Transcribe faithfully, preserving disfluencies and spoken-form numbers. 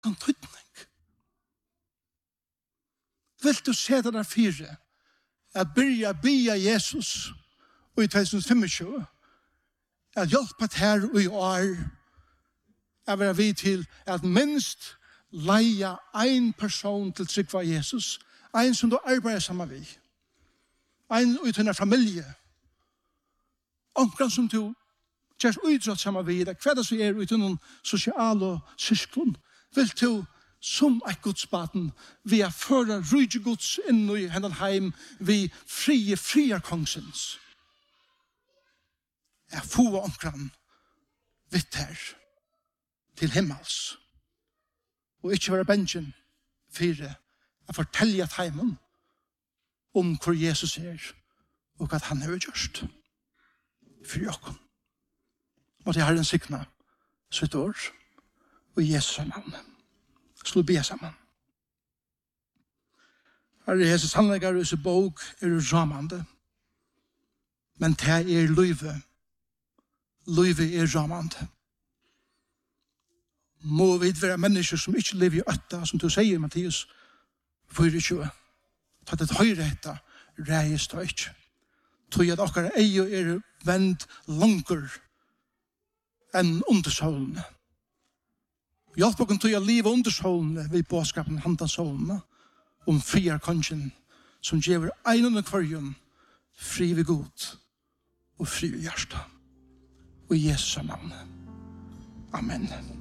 kan tydning. Vil du se det der fire, at byrja bia Jesus og i tjuetusen femogtjúgu, at hjelpa her og i år, at være vid til at minst leia ein person til trygg av Jesus, ein som du arbeider sammen med, ein ut i familie, omkring som du gjør utrådt sammen med, hva det så er ut i noen sosiale syskon, vil du som et godsbaten, vi er føra rydde gods inn i hendan heim, vi frie, frie kongsens. Jeg få omkring vitt her til himmels, og ikke være bensjen fire, jeg forteller heimen om hvor Jesus er, og hva han har gjort for jokken. Måtte jeg ha en sikna sitt år, og Jesus er navnet. Slå be sammen. Herre Jesus sannleggare i sin bok er ramande, men det er løyve. Løyve er ramande. Må vi være mennesker som ikke lever i øtta, som du sier, Mattias fireogtjúgu. Ta det høyre etter, reies det ikke. Tog at okkar eio er vendt langer enn undersålene. Hjelp oss til å leve under solene ved bådskapen handan solene om friar kongen som gjør en under kvarjon fri ved god og fri ved hjärsta. Og i Jesu navn. Amen.